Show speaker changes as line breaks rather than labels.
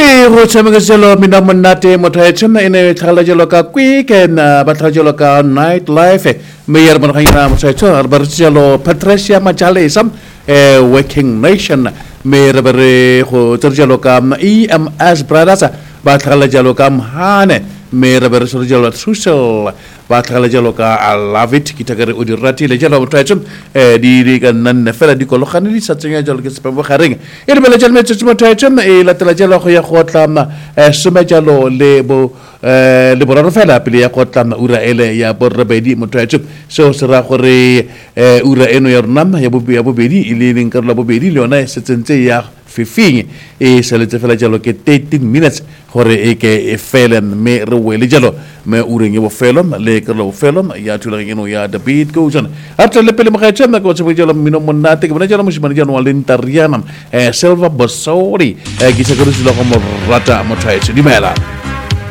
ke go tshameka selo mina monate motho a tshwana ene tlhagala jalo ka weekend ba tlhagala jalo ka night life me yer mo ganyana mo tsaya ba re jalo Patricia Majalesa working nation me re bare go tsere jalo ka EMS brothers ba tlhagala jalo ka mhane me re bare so jalo social ba tlhagala jalo ka I love it ke tagare o di ratile jalo motho a tswana di ka nna fela di kologane di sa tsenya jalo ke se pa bogareng e re bele jalo metse motho a tswana e latela jalo go ya go tla some jalo le boraro fela pele ya go tla ura ele ya borrebedi motho a tswana so se ra gore ura eno ya rona ya bobedi ile leng ka la bobedi le yona se tsentse ya fifing e seletse fela jalo ke 13 minutes gore e ke e fele me re wele jalo me ureng e bo felo le ke lo felo ya thula ngeno ya the beat goes on after le pele mo ga tsema go se jalo mino monate ke bona jalo mo shimane jalo wa lentariana Silva Bosori ke se go re go mo rata mo tshwaetse dimela